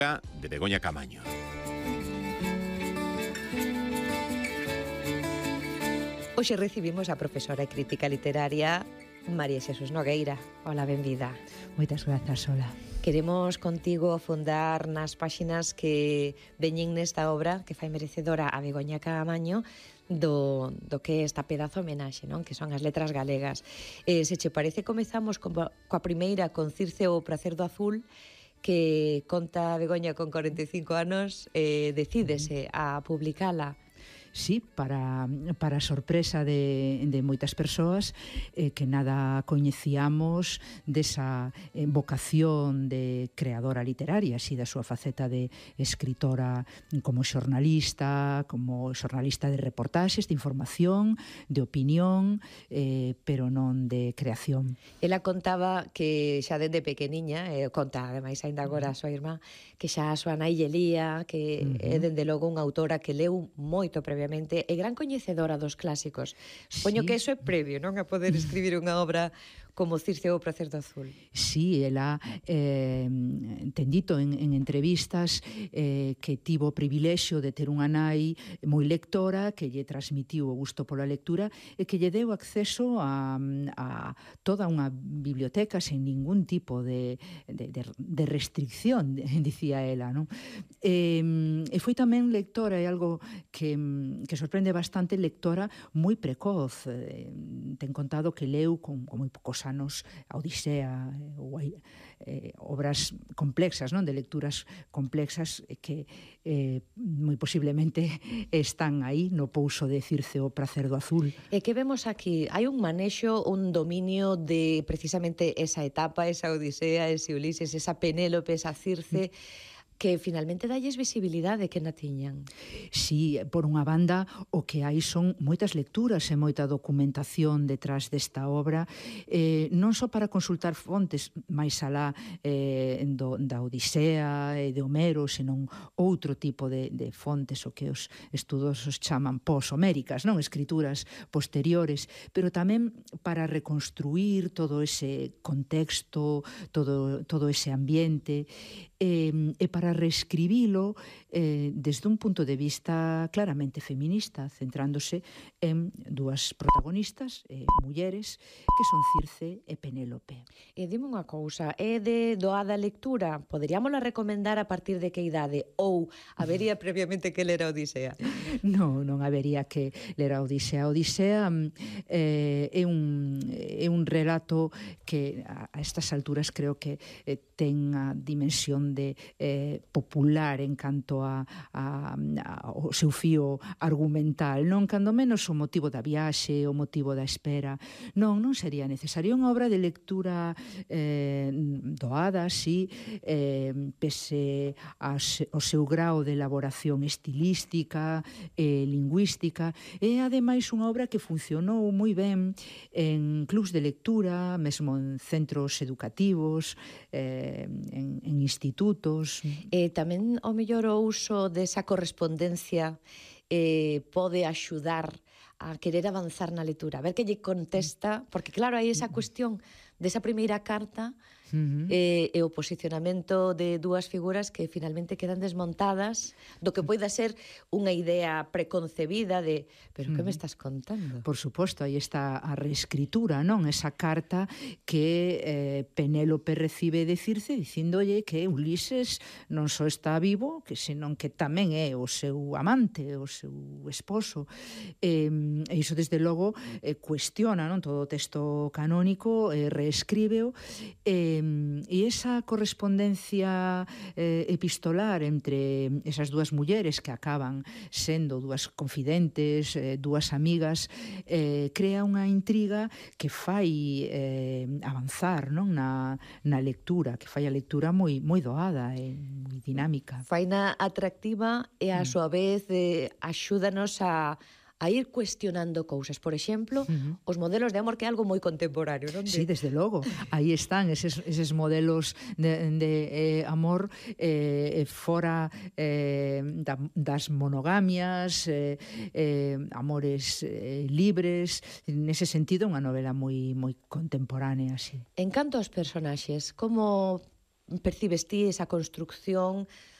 de Begoña Camaño. Hoxe recibimos a profesora e crítica literaria María Xesús Nogueira. Hola, benvida. Moitas grazas, hola. Queremos contigo afondar nas páxinas que veñen nesta obra que fai merecedora a Begoña Camaño do que é esta pedazo homenaxe, non? Que son as letras galegas. Se che parece, comezamos coa primeira, con Circe o pracer do azul, que conta Begoña con 45 anos, decídese a publicala. Sí, para sorpresa de moitas persoas que nada coñecíamos desa vocación de creadora literaria, así da súa faceta de escritora como xornalista de reportaxes, de información, de opinión, pero non de creación. Ela contaba que xa desde pequeniña, conta ademais aínda agora a súa irmá, que xa a súa nai lle lía, que é dende logo unha autora que leu moito previamente, é gran coñecedora dos clásicos. Supoño que eso é previo, non? A poder escribir unha obra como Circe o pracer do azul. Sí, ela ten dito en entrevistas que tivo o privilexio de ter unha nai moi lectora, que lle transmitiu o gusto pola lectura e que lle deu acceso a toda unha biblioteca sen ningún tipo de restricción, dicía ela, non? E foi tamén lectora, é algo que sorprende bastante, lectora moi precoz. Ten contado que leu con moi poucos anos a Odisea ou obras complexas, non? De lecturas complexas que moi posiblemente están aí no pouso de Circe o pracer do azul. E que vemos aquí? Hai un manexo, un dominio de precisamente esa etapa, esa Odisea, ese Ulises, esa Penélope, esa Circe, que finalmente dalles visibilidade que na tiñan. Sí, por unha banda, o que hai son moitas lecturas e moita documentación detrás desta obra, non só para consultar fontes máis alá da Odisea e de Homero, senón outro tipo de fontes, o que os estudosos chaman poshoméricas, non? Escrituras posteriores, pero tamén para reconstruir todo ese contexto, todo ese ambiente, e para reescribilo desde un punto de vista claramente feminista, centrándose en dúas protagonistas, mulleres, que son Circe e Penélope. E dime unha cousa, é de doada lectura? Poderíamola recomendar a partir de que idade? Ou habería previamente que ler a Odisea? Non habería que ler a Odisea. A Odisea é un relato que a estas alturas creo que ten a dimensión de popular en canto ao seu fío argumental, non? Cando menos o motivo da viaxe, o motivo da espera. Non sería necesario. Unha obra de lectura doada, sí, pese ao seu grao de elaboración estilística e lingüística. É, ademais, unha obra que funcionou moi ben en clubs de lectura, mesmo en centros educativos, en institutos. Tamén, ao mellor, o uso desa correspondencia pode axudar a querer avanzar na lectura, a ver que lle contesta, porque claro, hai esa cuestión desa primeira carta e o posicionamento de dúas figuras que finalmente quedan desmontadas do que poida ser unha idea preconcebida de, pero que me estás contando? Por suposto, aí está a reescritura, non? Esa carta que Penélope recibe de Circe dicíndolle que Ulises non só está vivo, que senón que tamén é o seu amante, o seu esposo. E iso, desde logo, cuestiona, non? Todo o texto canónico, reescríbeo, e esa correspondencia epistolar entre esas dúas mulleres que acaban sendo dúas confidentes, dúas amigas, crea unha intriga que fai avanzar, non? Na lectura, que fai a lectura moi doada e moi dinámica. Faina atractiva e a súa vez axúdanos a ir cuestionando cousas. Por exemplo, os modelos de amor, que é algo moi contemporáneo, non? Sí, desde logo. Aí están eses modelos de amor fora das monogamias, amores libres. Nese sentido, unha novela moi contemporánea, sí. En canto aos personaxes, como percibes ti esa construcción